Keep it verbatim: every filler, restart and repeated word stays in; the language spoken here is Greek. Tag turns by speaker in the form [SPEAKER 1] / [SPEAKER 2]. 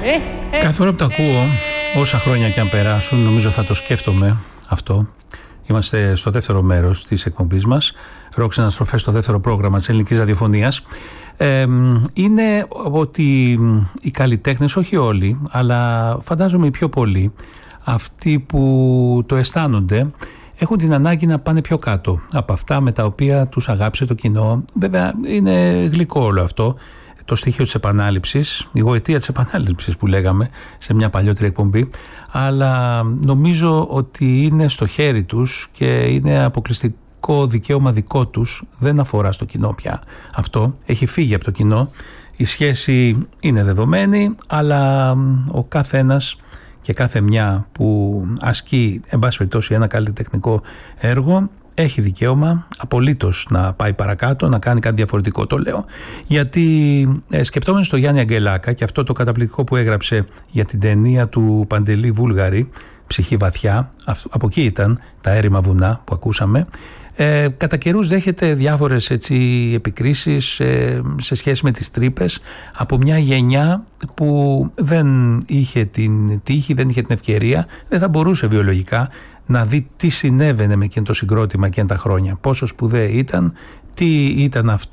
[SPEAKER 1] Κάθε φορά που το ακούω, όσα χρόνια και αν περάσουν, νομίζω θα το σκέφτομαι αυτό. Είμαστε στο δεύτερο μέρος της εκπομπής μας, Ρόξ Αναστροφές, στο δεύτερο πρόγραμμα της ελληνικής ραδιοφωνίας. Ε, είναι ότι οι καλλιτέχνες, όχι όλοι, αλλά φαντάζομαι οι πιο πολλοί, αυτοί που το αισθάνονται, έχουν την ανάγκη να πάνε πιο κάτω από αυτά με τα οποία τους αγάπησε το κοινό. Βέβαια είναι γλυκό όλο αυτό, το στοιχείο της επανάληψης, η γοητεία της επανάληψης που λέγαμε σε μια παλιότερη εκπομπή, αλλά νομίζω ότι είναι στο χέρι τους και είναι αποκλειστικό δικαίωμα δικό τους, δεν αφορά στο κοινό πια αυτό, έχει φύγει από το κοινό, η σχέση είναι δεδομένη, αλλά ο καθένας και κάθε μια που ασκεί εν πάση περιπτώσει ένα καλλιτεχνικό έργο έχει δικαίωμα απολύτως να πάει παρακάτω, να κάνει κάτι διαφορετικό. Το λέω γιατί ε, σκεπτόμενοι στο Γιάννη Αγγελάκα και αυτό το καταπληκτικό που έγραψε για την ταινία του Παντελή Βούλγαρη, Ψυχή βαθιά, από εκεί ήταν τα έρημα βουνά που ακούσαμε, ε, κατά καιρούς δέχεται διάφορες έτσι, επικρίσεις ε, σε σχέση με τις τρύπες από μια γενιά που δεν είχε την τύχη, δεν είχε την ευκαιρία, δεν θα μπορούσε βιολογικά να δει τι συνέβαινε με εκείνο το συγκρότημα εκείνα τα χρόνια, πόσο σπουδαίο ήταν, τι ήταν αυτό